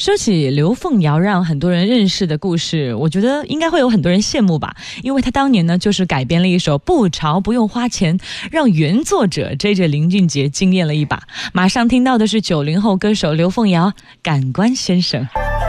说起刘凤瑶让很多人认识的故事，我觉得应该会有很多人羡慕吧，因为她当年呢就是改编了一首不潮不用花钱，让原作者 JJ 林俊杰惊艳了一把。马上听到的是90后歌手刘凤瑶《感官先生》。